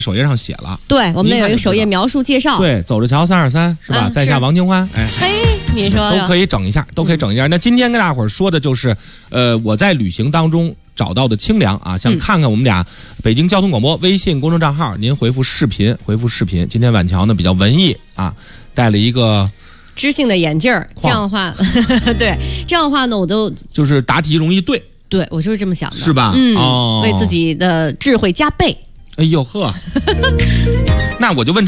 首页上写了。 对，我们那有一个首页描述介绍。 对，走着瞧323是吧？在下王清欢，哎， 嘿，你说都可以整一下，都可以整一下。那今天跟大伙儿说的就是，我在旅行当中找到的清凉啊，想看看我们俩北京交通广播微信公众账号，您回复视频，今天晚桥呢比较文艺啊，带了一个知性的眼镜儿，这样的话，对，这样的话呢，我都就是答题容易对。 对，我就是这么想的， 是吧？ 为自己的智慧加倍。 哎呦呵，那我就问。